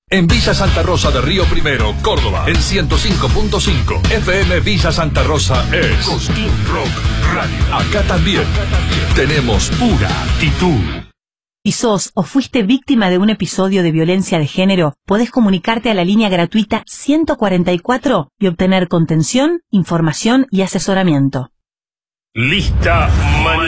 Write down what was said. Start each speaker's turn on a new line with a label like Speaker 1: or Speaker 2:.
Speaker 1: En Villa Santa Rosa de Río Primero, Córdoba, en 105.5. FM Villa Santa Rosa es Cosquín Rock Radio. Acá también tenemos pura actitud.
Speaker 2: Si sos o fuiste víctima de un episodio de violencia de género, podés comunicarte a la línea gratuita 144 y obtener contención, información y asesoramiento.
Speaker 3: Lista